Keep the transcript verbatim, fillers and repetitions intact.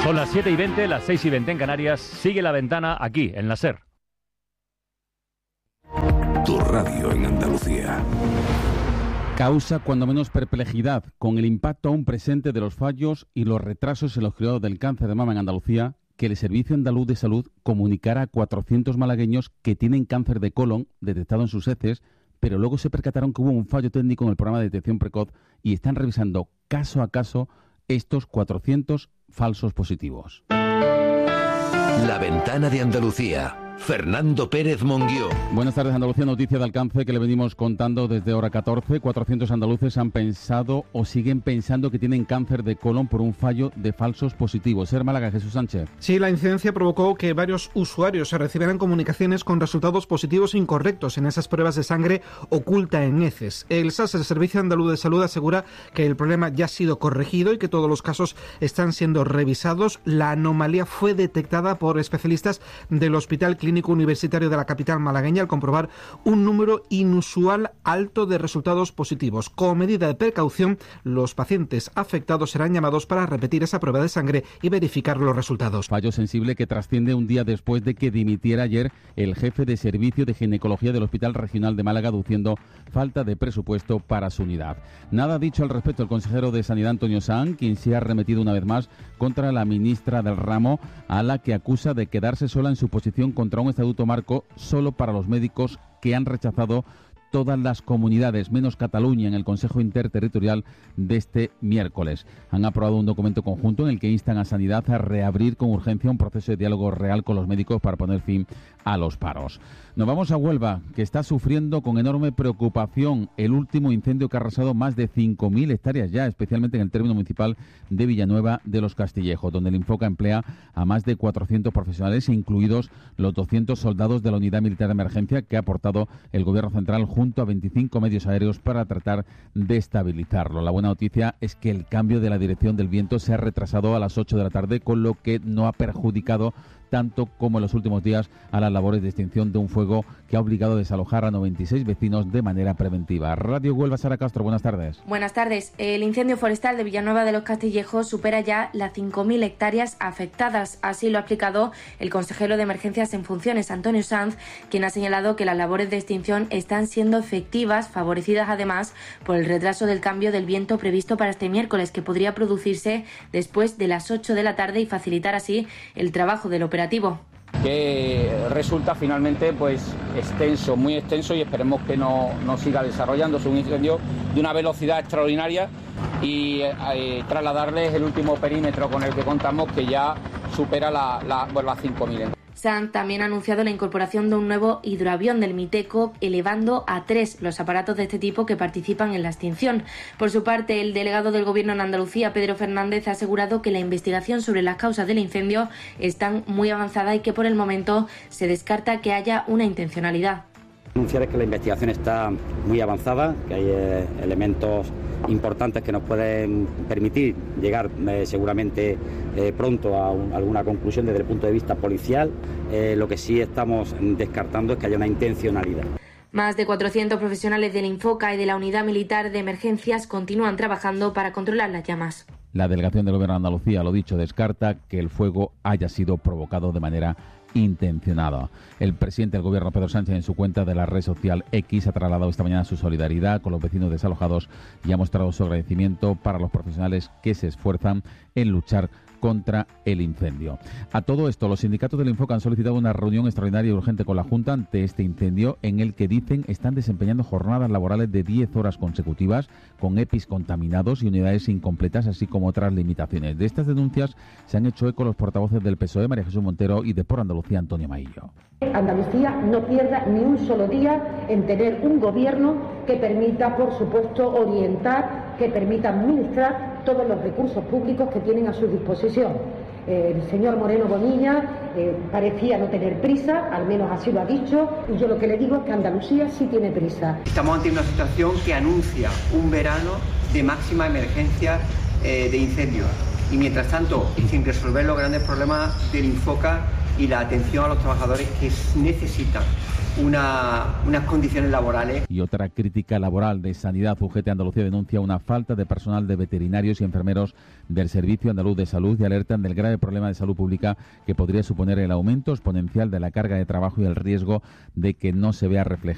Son las siete y veinte, las seis y veinte en Canarias. Sigue La Ventana aquí, en la SER. Tu radio en Andalucía. Causa cuando menos perplejidad con el impacto aún presente de los fallos y los retrasos en los cuidados del cáncer de mama en Andalucía, que el Servicio Andaluz de Salud comunicara a cuatrocientos malagueños que tienen cáncer de colon detectado en sus heces, pero luego se percataron que hubo un fallo técnico en el programa de detección precoz y están revisando caso a caso estos cuatrocientos falsos positivos. La Ventana de Andalucía. Fernando Pérez Monguió. Buenas tardes, Andalucía. Noticia de alcance que le venimos contando desde hora catorce. cuatrocientos andaluces han pensado o siguen pensando que tienen cáncer de colon por un fallo de falsos positivos. Ser Málaga, Jesús Sánchez. Sí, la incidencia provocó que varios usuarios se recibieran comunicaciones con resultados positivos incorrectos en esas pruebas de sangre oculta en heces. El S A S, el Servicio Andaluz de Salud, asegura que el problema ya ha sido corregido y que todos los casos están siendo revisados. La anomalía fue detectada por especialistas del Hospital Clínico Universitario de la capital malagueña al comprobar un número inusual alto de resultados positivos. Como medida de precaución, los pacientes afectados serán llamados para repetir esa prueba de sangre y verificar los resultados. Fallo sensible que trasciende un día después de que dimitiera ayer el jefe de servicio de ginecología del Hospital Regional de Málaga, aduciendo falta de presupuesto para su unidad. Nada ha dicho al respecto el consejero de Sanidad, Antonio Sanz, quien se ha arremetido una vez más contra la ministra del ramo, a la que acusa de quedarse sola en su posición contra un estatuto marco solo para los médicos que han rechazado todas las comunidades, menos Cataluña, en el Consejo Interterritorial de este miércoles. Han aprobado un documento conjunto en el que instan a Sanidad a reabrir con urgencia un proceso de diálogo real con los médicos para poner fin a los paros. Nos vamos a Huelva, que está sufriendo con enorme preocupación el último incendio que ha arrasado más de cinco mil hectáreas ya, especialmente en el término municipal de Villanueva de los Castillejos, donde el Infoca emplea a más de cuatrocientos profesionales, incluidos los doscientos soldados de la Unidad Militar de Emergencia que ha aportado el Gobierno Central junto a veinticinco medios aéreos para tratar de estabilizarlo. La buena noticia es que el cambio de la dirección del viento se ha retrasado a las ocho de la tarde, con lo que no ha perjudicado tanto como en los últimos días a las labores de extinción de un fuego que ha obligado a desalojar a noventa y seis vecinos de manera preventiva. Radio Huelva, Sara Castro, buenas tardes. Buenas tardes. El incendio forestal de Villanueva de los Castillejos supera ya las cinco mil hectáreas afectadas. Así lo ha explicado el consejero de Emergencias en funciones, Antonio Sanz, quien ha señalado que las labores de extinción están siendo efectivas, favorecidas además por el retraso del cambio del viento previsto para este miércoles, que podría producirse después de las ocho de la tarde y facilitar así el trabajo del operativo. Que resulta finalmente pues extenso, muy extenso, y esperemos que no, no siga desarrollándose un incendio de una velocidad extraordinaria y eh, trasladarles el último perímetro con el que contamos, que ya supera la, la, bueno, las cinco mil. Sanz también ha anunciado la incorporación de un nuevo hidroavión del Miteco, elevando a tres los aparatos de este tipo que participan en la extinción. Por su parte, el delegado del Gobierno en Andalucía, Pedro Fernández, ha asegurado que la investigación sobre las causas del incendio están muy avanzada y que por el momento se descarta que haya una intencionalidad. Anunciar que la investigación está muy avanzada, que hay eh, elementos importantes que nos pueden permitir llegar eh, seguramente eh, pronto a un, alguna conclusión desde el punto de vista policial. Eh, lo que sí estamos descartando es que haya una intencionalidad. Más de cuatrocientos profesionales del Infoca y de la Unidad Militar de Emergencias continúan trabajando para controlar las llamas. La delegación del Gobierno de Andalucía, lo dicho, descarta que el fuego haya sido provocado de manera intencionada. El presidente del Gobierno, Pedro Sánchez, en su cuenta de la red social X, ha trasladado esta mañana su solidaridad con los vecinos desalojados y ha mostrado su agradecimiento para los profesionales que se esfuerzan en luchar contra el incendio. A todo esto, los sindicatos del Infoca han solicitado una reunión extraordinaria y urgente con la Junta ante este incendio, en el que dicen están desempeñando jornadas laborales de diez horas consecutivas con E P Is contaminados y unidades incompletas, así como otras limitaciones. De estas denuncias se han hecho eco los portavoces del P S O E, María Jesús Montero, y de Por Andalucía, Antonio Maillo. Andalucía no pierda ni un solo día en tener un gobierno que permita, por supuesto, orientar, que permita administrar todos los recursos públicos que tienen a su disposición. Eh, el señor Moreno Bonilla eh, parecía no tener prisa, al menos así lo ha dicho, y yo lo que le digo es que Andalucía sí tiene prisa. Estamos ante una situación que anuncia un verano de máxima emergencia eh, de incendios, y mientras tanto, sin resolver los grandes problemas del Infoca y la atención a los trabajadores que necesitan una, unas condiciones laborales. Y otra crítica laboral de Sanidad. U G T Andalucía denuncia una falta de personal de veterinarios y enfermeros del Servicio Andaluz de Salud y alertan del grave problema de salud pública que podría suponer el aumento exponencial de la carga de trabajo y el riesgo de que no se vea reflejado